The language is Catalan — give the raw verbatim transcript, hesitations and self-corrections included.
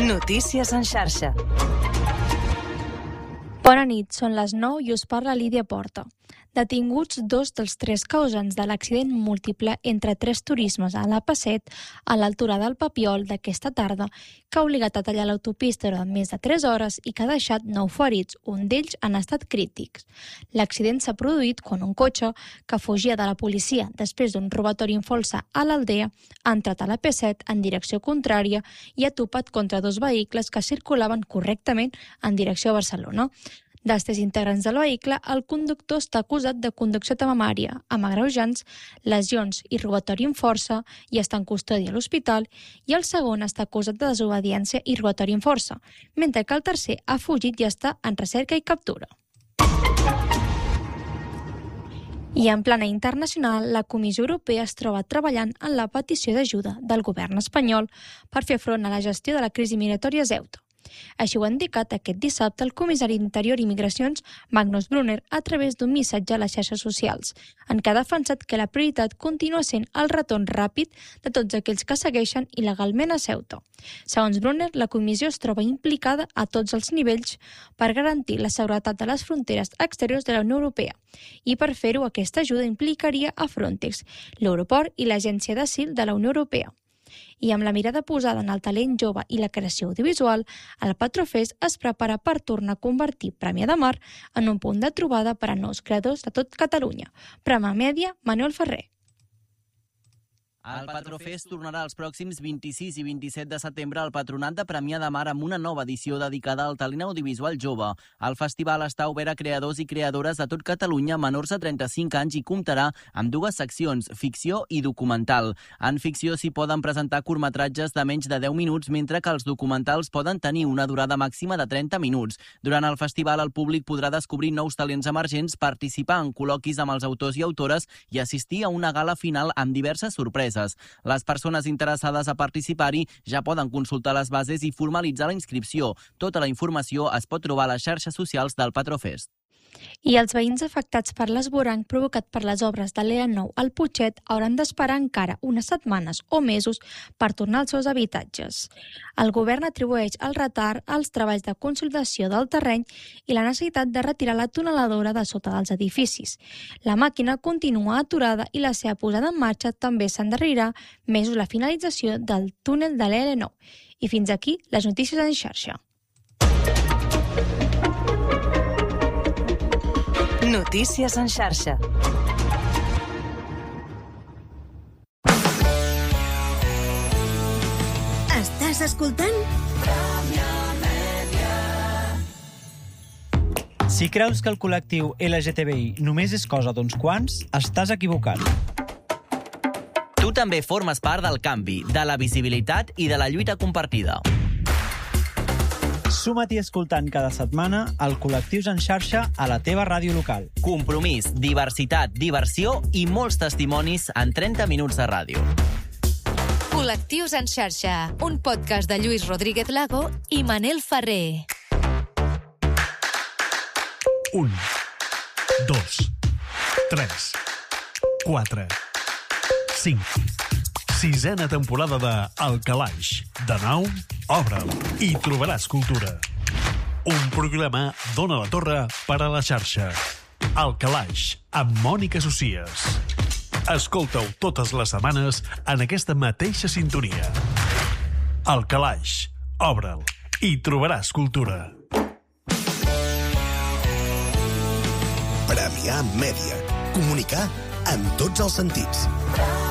Notícies en xarxa. Bona nit, són les nou i us parla Lídia Porta. Detinguts dos dels tres causants de l'accident múltiple entre tres turismes a l'A P set a l'altura del Papiol d'aquesta tarda, que ha obligat a tallar l'autopista durant més de tres hores i que ha deixat nou ferits, un d'ells en estat crítics. L'accident s'ha produït quan un cotxe que fugia de la policia després d'un robatori en folsa a l'Aldea ha entrat a l'A P set en direcció contrària i ha topat contra dos vehicles que circulaven correctament en direcció a Barcelona. Dels tres integrants del vehicle, el conductor està acusat de conducció temamària, amb agreujants, lesions i robatori amb força i està en custòdia a l'hospital, i el segon està acusat de desobediència i robatori amb força, mentre que el tercer ha fugit i està en recerca i captura. I en plana internacional, la Comissió Europea es troba treballant en la petició d'ajuda del govern espanyol per fer front a la gestió de la crisi migratòria a Ceuta. Així ho ha indicat aquest dissabte el comissari d'Interior i Migracions, Magnus Brunner, a través d'un missatge a les xarxes socials, en què ha defensat que la prioritat continua sent el retorn ràpid de tots aquells que segueixen il·legalment a Ceuta. Segons Brunner, la comissió es troba implicada a tots els nivells per garantir la seguretat de les fronteres exteriors de la Unió Europea, i per fer-ho aquesta ajuda implicaria a Frontex, l'Europort i l'Agència d'Asil de la Unió Europea. I amb la mirada posada en el talent jove i la creació audiovisual, el Patrofest es prepara per tornar a convertir Premià de Mar en un punt de trobada per a nous creadors de tot Catalunya. Prema Mèdia, Manuel Ferrer. El Patrofest tornarà els pròxims vint-i-sis i vint-i-set de setembre al Patronat de Premià de Mar amb una nova edició dedicada al talent audiovisual jove. El festival està obert a creadors i creadores de tot Catalunya menors de trenta-cinc anys i comptarà amb dues seccions, ficció i documental. En ficció s'hi poden presentar curtmetratges de menys de deu minuts, mentre que els documentals poden tenir una durada màxima de trenta minuts. Durant el festival el públic podrà descobrir nous talents emergents, participar en col·loquis amb els autors i autores i assistir a una gala final amb diverses sorpreses. Les persones interessades a participar-hi ja poden consultar les bases i formalitzar la inscripció. Tota la informació es pot trobar a les xarxes socials del Patrofest. I els veïns afectats per l'esvoranc provocat per les obres de l'E A nou al Putxet hauran d'esperar encara unes setmanes o mesos per tornar als seus habitatges. El govern atribueix el retard als treballs de consolidació del terreny i la necessitat de retirar la tuneladora de sota dels edificis. La màquina continua aturada i la seva posada en marxa també s'endarrerirà mesos la finalització del túnel de l'E L nou. I fins aquí les notícies en xarxa. Notícies en xarxa. Estàs escoltant? Si creus que el col·lectiu L G T B I només és cosa d'uns quants, estàs equivocat. Tu també formes part del canvi, de la visibilitat i de la lluita compartida. Suma't-hi escoltant cada setmana el Col·lectius en xarxa a la teva ràdio local. Compromís, diversitat, diversió i molts testimonis en trenta minuts de ràdio. Col·lectius en xarxa, un podcast de Lluís Rodríguez Lago i Manel Ferrer. Un, dos, tres, quatre, cinc. Sisena temporada de El Calaix. De nou, obre'l i trobaràs cultura. Un programa d'Ona la Torre per a la xarxa. El Calaix, amb Mònica Socies. Escolta-ho totes les setmanes en aquesta mateixa sintonia. El Calaix, obre'l i trobaràs cultura. Premià Mèdia. Comunicar amb tots els sentits.